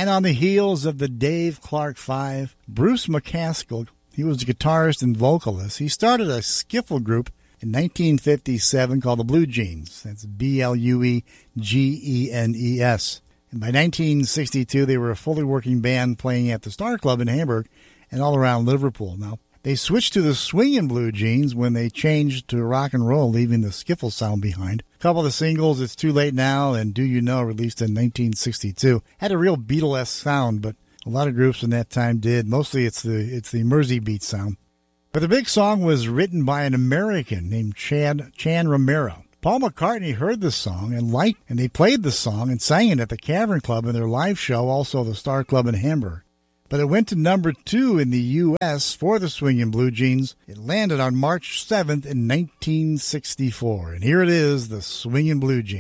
And on the heels of the Dave Clark Five, Bruce McCaskill, he was a guitarist and vocalist. He started a skiffle group in 1957 called the Blue Jeans. That's Bluegenes. And by 1962, they were a fully working band playing at the Star Club in Hamburg and all around Liverpool. Now, they switched to the swinging Blue Jeans when they changed to rock and roll, leaving the skiffle sound behind. A couple of the singles, It's Too Late Now and Do You Know, released in 1962, had a real Beatle-esque sound, but a lot of groups in that time did. Mostly it's the Mersey beat sound. But the big song was written by an American named Chan Romero. Paul McCartney heard the song and liked, and they played the song and sang it at the Cavern Club in their live show, also the Star Club in Hamburg. But it went to number 2 in the U.S. for the Swingin' Blue Jeans. It landed on March 7th in 1964. And here it is, the Swingin' Blue Jeans.